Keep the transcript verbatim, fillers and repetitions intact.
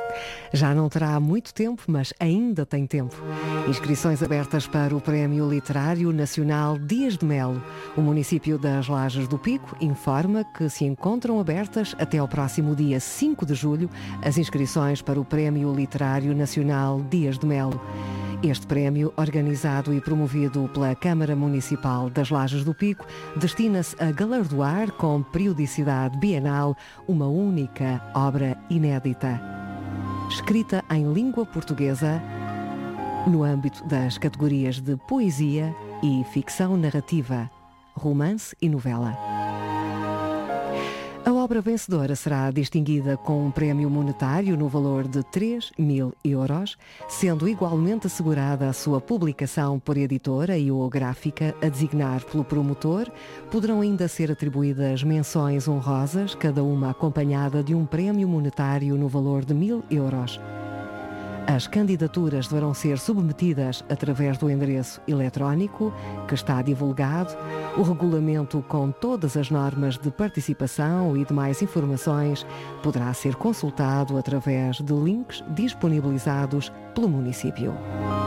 Já não terá muito tempo, mas ainda tem tempo. Inscrições abertas para o Prémio Literário Nacional Dias de Melo. O município das Lajes do Pico informa que se encontram abertas até ao próximo dia cinco de julho as inscrições para o Prémio Literário Nacional Dias de Melo. Este prémio, organizado e promovido pela Câmara Municipal das Lajes do Pico, destina-se a galardoar com periodicidade bienal uma única obra inédita, escrita em língua portuguesa, no âmbito das categorias de poesia e ficção narrativa, romance e novela. A obra vencedora será distinguida com um prémio monetário no valor de três mil euros, sendo igualmente assegurada a sua publicação por editora e ou gráfica a designar pelo promotor. Poderão ainda ser atribuídas menções honrosas, cada uma acompanhada de um prémio monetário no valor de mil euros. As candidaturas deverão ser submetidas através do endereço eletrónico que está divulgado. O regulamento com todas as normas de participação e demais informações poderá ser consultado através de links disponibilizados pelo município.